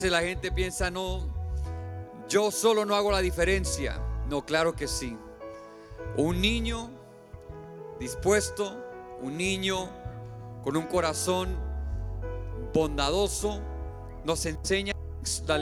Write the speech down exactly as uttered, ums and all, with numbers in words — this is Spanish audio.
la gente piensa, no, yo solo no hago la diferencia. No, claro que sí. Un niño dispuesto, un niño con un corazón bondadoso, nos enseña